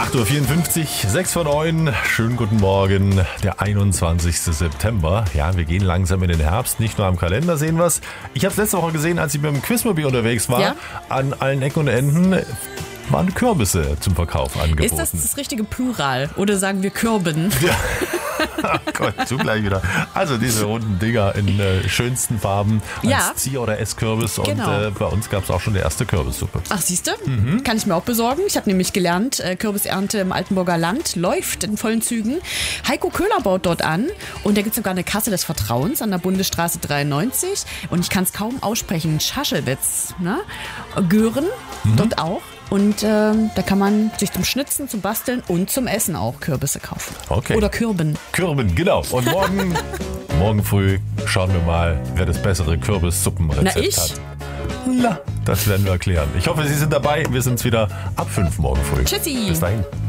8.54 Uhr, 6 vor 9. Schönen guten Morgen, der 21. September. Ja, wir gehen langsam in den Herbst. Nicht nur am Kalender sehen wir es. Ich habe es letzte Woche gesehen, als ich mit dem Quizmobil unterwegs war. Ja? An allen Ecken und Enden waren Kürbisse zum Verkauf angeboten. Ist das richtige Plural? Oder sagen wir Kürben? Ja. Oh Gott, zugleich wieder. Also diese runden Dinger in schönsten Farben als Zieh- oder Esskürbis. Genau. Und bei uns gab es auch schon die erste Kürbissuppe. Ach, siehst du? Kann ich mir auch besorgen. Ich habe nämlich gelernt, Kürbisernte im Altenburger Land läuft in vollen Zügen. Heiko Köhler baut dort an und da gibt es sogar eine Kasse des Vertrauens an der Bundesstraße 93. Und ich kann es kaum aussprechen. Schaschewitz, ne? Gören, dort auch. Und da kann man sich zum Schnitzen, zum Basteln und zum Essen auch Kürbisse kaufen. Okay. Oder Kürben. Kürben, genau. Und morgen früh schauen wir mal, wer das bessere Kürbissuppenrezept hat. Na, das werden wir erklären. Ich hoffe, Sie sind dabei. Wir sind wieder ab 5 morgen früh. Tschüssi. Bis dahin.